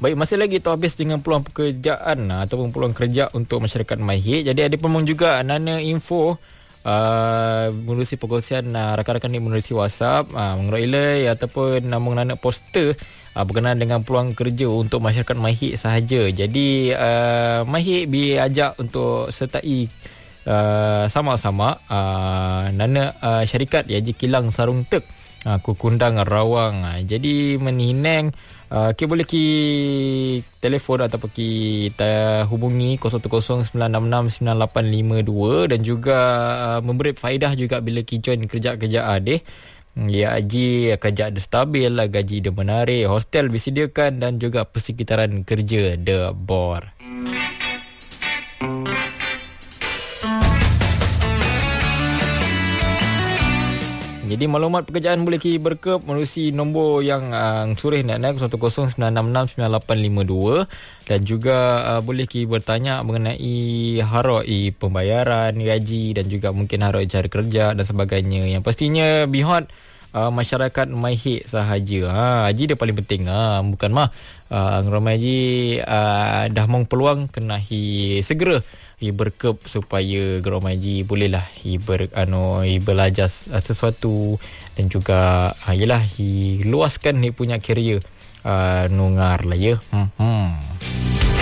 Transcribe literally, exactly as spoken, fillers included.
Baik, masih lagi tu habis dengan peluang pekerjaan uh, ataupun peluang kerja untuk masyarakat MyHit. Jadi ada peluang juga Nana info Uh, menerusi perkongsian uh, rakan-rakan ni menerusi WhatsApp uh, mengenai ilai ataupun uh, mengenai poster uh, berkenaan dengan peluang kerja untuk masyarakat MyHit sahaja. Jadi uh, MyHit diajak untuk sertai uh, sama-sama uh, Nana uh, syarikat Yaji Kilang Sarung Tek uh, Kukundang Rawang. Uh, jadi menineng Uh, kita boleh ki telefon ataupun kita hubungi kosong kosong sembilan enam enam sembilan lapan lima dua dan juga uh, memberi faedah juga bila ki join kerja-kerja adeh. Ya, gaji kerja ada stabil, gaji dia menarik, hostel disediakan dan juga persekitaran kerja dia bor. Jadi maklumat pekerjaan boleh ki berkep menerusi nombor yang uh, surih nak-nak kosong kosong sembilan enam enam sembilan lapan lima dua dan juga uh, boleh ki bertanya mengenai haroi pembayaran gaji dan juga mungkin haroi cara kerja dan sebagainya. Yang pastinya bihot Uh, masyarakat MyHit sahaja. Ha, haji dia paling penting. Ha, bukan mah uh, ramai haji uh, dah mong peluang kena hi segera hi berkep supaya ramai haji bolehlah hi ber anu hi belajar sesuatu dan juga uh, yalah hi luaskan hi punya kerjaya uh, nungar lah ya. Hmm. hmm.